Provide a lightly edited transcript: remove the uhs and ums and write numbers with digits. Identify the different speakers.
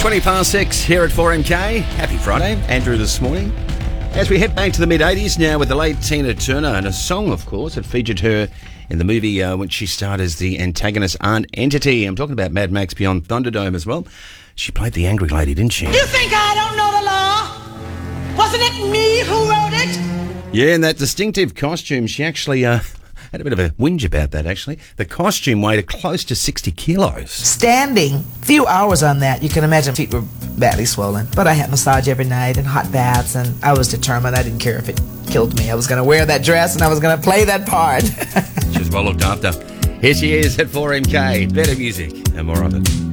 Speaker 1: 20 past 6 here at 4MK. Happy Friday. Andrew this morning. As we head back to the mid-80s now with the late Tina Turner and a song, of course, that featured her in the movie when she starred as the antagonist Aunt Entity. I'm talking about Mad Max Beyond Thunderdome as well. She played the angry lady, didn't she?
Speaker 2: You think I don't know the law? Wasn't it me who wrote it?
Speaker 1: Yeah, in that distinctive costume, she actually had a bit of a whinge about that, actually. The costume weighed close to 60 kilos.
Speaker 3: Standing, few hours on that, you can imagine feet were badly swollen. But I had massage every night and hot baths, and I was determined. I didn't care if it killed me. I was going to wear that dress, and I was going to play that part.
Speaker 1: She was well looked after. Here she is at 4MK. Better music and more of it.